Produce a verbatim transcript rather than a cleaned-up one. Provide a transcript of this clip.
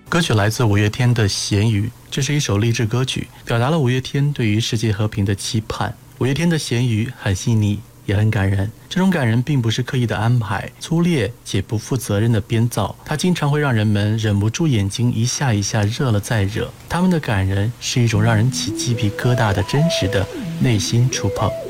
歌曲来自五月天的《咸鱼》，这是一首励志歌曲，表达了五月天对于世界和平的期盼。五月天的《咸鱼》很细腻，也很感人。这种感人并不是刻意的安排，粗劣且不负责任的编造，它经常会让人们忍不住眼睛一下一下热了再热。他们的感人是一种让人起鸡皮疙瘩的真实的内心触碰。